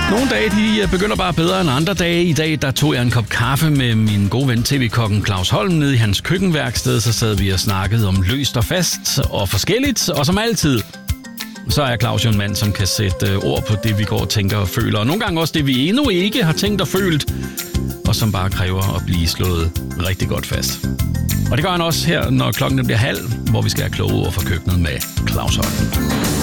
Nogle dage de begynder bare bedre end andre dage. I dag der tog jeg en kop kaffe med min gode ven tv-kokken Claus Holm nede i hans køkkenværksted. Så sad vi og snakkede om løst og fast og forskelligt. Og som altid, så er Claus jo en mand, som kan sætte ord på det, vi går og tænker og føler. Og nogle gange også det, vi endnu ikke har tænkt og følt. Og som bare kræver at blive slået rigtig godt fast. Og det gør han også her, når klokken bliver halv, hvor vi skal have kloge ord fra køkkenet med Claus Holm.